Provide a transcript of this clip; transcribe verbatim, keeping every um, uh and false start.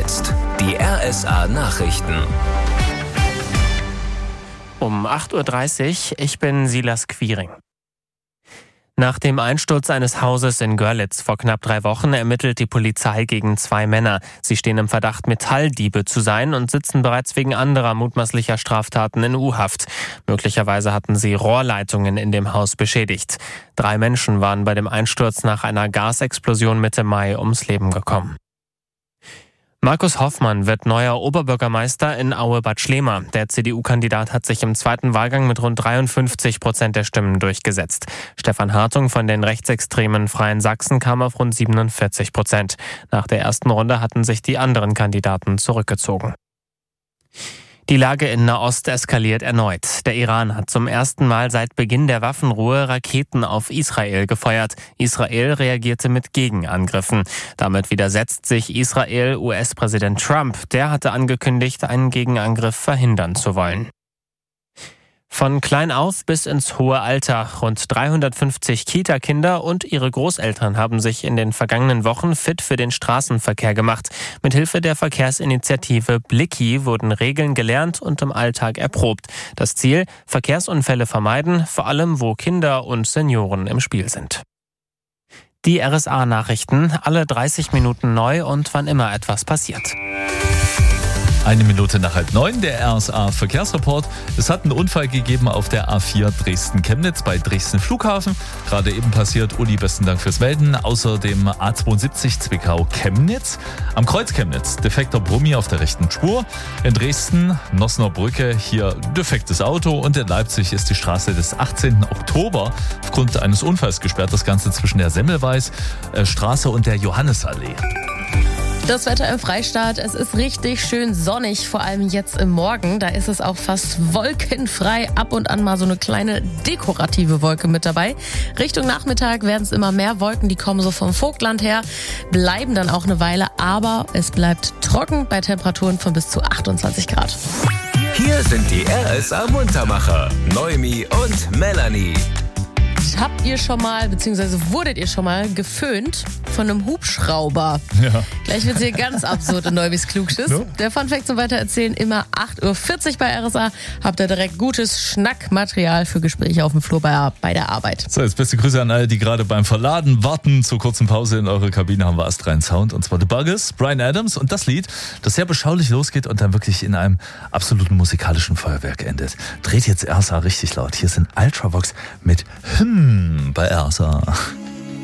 jetzt die R S A-Nachrichten. Um acht Uhr dreißig, ich bin Silas Quiring. Nach dem Einsturz eines Hauses in Görlitz vor knapp drei Wochen ermittelt die Polizei gegen zwei Männer. Sie stehen im Verdacht, Metalldiebe zu sein und sitzen bereits wegen anderer mutmaßlicher Straftaten in U-Haft. Möglicherweise hatten sie Rohrleitungen in dem Haus beschädigt. Drei Menschen waren bei dem Einsturz nach einer Gasexplosion Mitte Mai ums Leben gekommen. Markus Hoffmann wird neuer Oberbürgermeister in Aue-Bad Schlema. Der C D U-Kandidat hat sich im zweiten Wahlgang mit rund dreiundfünfzig Prozent der Stimmen durchgesetzt. Stefan Hartung von den rechtsextremen Freien Sachsen kam auf rund siebenundvierzig Prozent. Nach der ersten Runde hatten sich die anderen Kandidaten zurückgezogen. Die Lage in Nahost eskaliert erneut. Der Iran hat zum ersten Mal seit Beginn der Waffenruhe Raketen auf Israel gefeuert. Israel reagierte mit Gegenangriffen. Damit widersetzt sich Israel U S-Präsident Trump. Der hatte angekündigt, einen Gegenangriff verhindern zu wollen. Von klein auf bis ins hohe Alter. Rund dreihundertfünfzig Kita-Kinder und ihre Großeltern haben sich in den vergangenen Wochen fit für den Straßenverkehr gemacht. Mithilfe der Verkehrsinitiative Blicki wurden Regeln gelernt und im Alltag erprobt. Das Ziel: Verkehrsunfälle vermeiden, vor allem wo Kinder und Senioren im Spiel sind. Die R S A-Nachrichten, alle dreißig Minuten neu und wann immer etwas passiert. Eine Minute nach halb neun, der R S A-Verkehrsreport. Es hat einen Unfall gegeben auf der A vier Dresden-Chemnitz bei Dresden Flughafen. Gerade eben passiert. Uli, besten Dank fürs Melden. Außerdem A zweiundsiebzig Zwickau-Chemnitz. Am Kreuz Chemnitz defekter Brummi auf der rechten Spur. In Dresden, Nossener Brücke, hier defektes Auto. Und in Leipzig ist die Straße des achtzehnten Oktober aufgrund eines Unfalls gesperrt. Das Ganze zwischen der Semmelweis-Straße und der Johannisallee. Das Wetter im Freistaat, es ist richtig schön sonnig, vor allem jetzt im Morgen. Da ist es auch fast wolkenfrei, ab und an mal so eine kleine dekorative Wolke mit dabei. Richtung Nachmittag werden es immer mehr Wolken, die kommen so vom Vogtland her, bleiben dann auch eine Weile, aber es bleibt trocken bei Temperaturen von bis zu achtundzwanzig Grad. Hier sind die R S A-Muntermacher, Noemi und Melanie. Habt ihr schon mal, beziehungsweise wurdet ihr schon mal geföhnt von einem Hubschrauber? Ja. Gleich wird es hier ganz absurd in Neumis Klugschiss. No? Der Funfact zum Weitererzählen immer acht Uhr vierzig bei R S A. Habt ihr direkt gutes Schnackmaterial für Gespräche auf dem Flur bei, bei der Arbeit. So, jetzt beste Grüße an alle, die gerade beim Verladen warten. Zur kurzen Pause in eurer Kabine haben wir astreinen Sound, und zwar The Buggers, Bryan Adams und das Lied, das sehr beschaulich losgeht und dann wirklich in einem absoluten musikalischen Feuerwerk endet. Dreht jetzt R S A richtig laut. Hier sind Ultravox mit Hymn bei R S A.